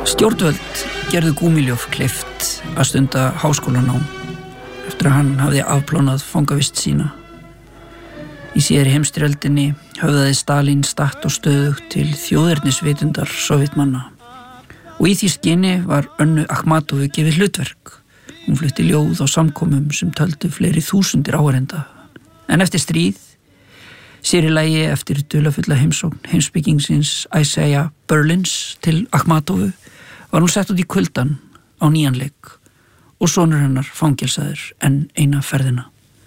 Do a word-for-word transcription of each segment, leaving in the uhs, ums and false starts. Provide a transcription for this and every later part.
Stjórnvöld gerðu Gúmiljov kleift að stunda háskólanám eftir að hann hafði afplánað fangavist sína. Í síðari heimsstyrjöldinni höfðaði Stalín statt og stöðugt til þjóðernisvitundar Sovétmanna og í því skyni var Önnu Akhmatovu gefið hlutverk. Hún flutti ljóð á samkomum sem töldu fleiri þúsundir áhorfenda. En eftir stríð, sér í lagi eftir dularfulla heimsókn heimspekingsins Isaiah Berlins til Akhmatovu, var hún sett út í kuldan á nýjan leik og sonur hennar fangelsaður enn eina ferðina.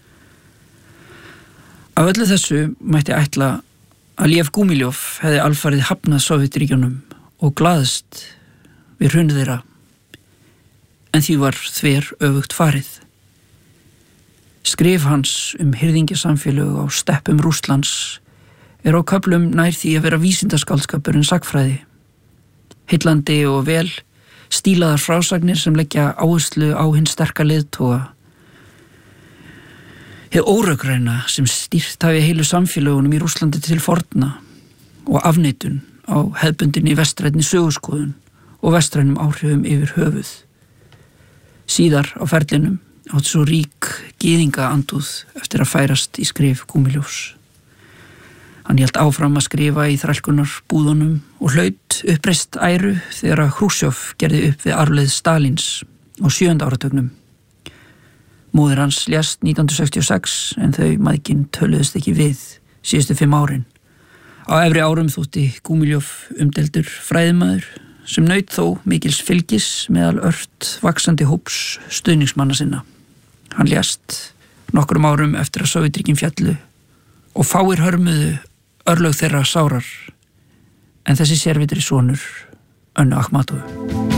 Af öllu þessu mætti ætla að Lev Gúmiljov hefði alfarið hafnað Sovétríkjunum og glaðst við hrun þeirra, en því var þver öfugt farið. Skrif hans um hirðingjasamfélög á steppum Rússlands er á köflum nær því að vera vísindaskáldskapur en sagnfræði. Heillandi og vel stílaðar frásagnir sem leggja áherslu á hinn sterka leiðtoga. Hið óröggræna sem stýrt hafi heilu samfélögunum í Rússlandi til forna og afneitun á hefðbundinni vestrænni söguskoðun og vestrænum áhrifum yfir höfuð. Síðar á ferlinum átt svo rík gyðinga andúð eftir að færast í skrif Gúmiljovs. Hann hélt áfram að skrifa í þrælkunar búðunum og hlaut uppreist æru þegar að Hrúsjov gerði upp við arfleið Stalíns á sjöunda áratugnum. Móðir hans lést nítján hundruð sextíu og sex en þau mæðgin töluðust ekki við síðustu fimm árin. Á efri árum þótti Gúmiljov umdeildur fræðimaður sem naut þó mikils fylgis meðal ört vaxandi hóps stuðningsmanna sinna. Hann lést nokkrum árum eftir að Sovétríkin fjallu og fáir hörmuðu örlög þeirra sárar en þessi sérvitri sonur Önnu Akhmatovu.